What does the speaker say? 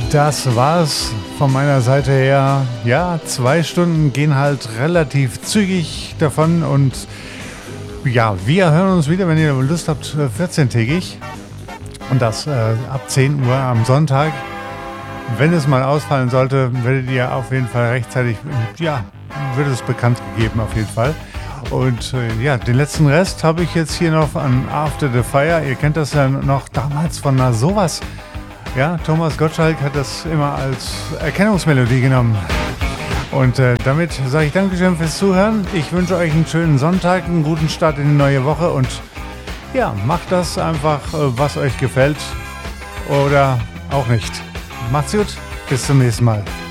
Das war's von meiner Seite her. Ja, 2 Stunden gehen halt relativ zügig davon und ja, wir hören uns wieder, wenn ihr Lust habt, 14-tägig und das ab 10 Uhr am Sonntag. Wenn es mal ausfallen sollte, werdet ihr auf jeden Fall rechtzeitig, ja, wird es bekannt gegeben auf jeden Fall. Und ja, den letzten Rest habe ich jetzt hier noch an After the Fire. Ihr kennt das ja noch damals von Na sowas. Ja, Thomas Gottschalk hat das immer als Erkennungsmelodie genommen. Und damit sage ich Dankeschön fürs Zuhören. Ich wünsche euch einen schönen Sonntag, einen guten Start in die neue Woche und ja, macht das einfach, was euch gefällt oder auch nicht. Macht's gut, bis zum nächsten Mal.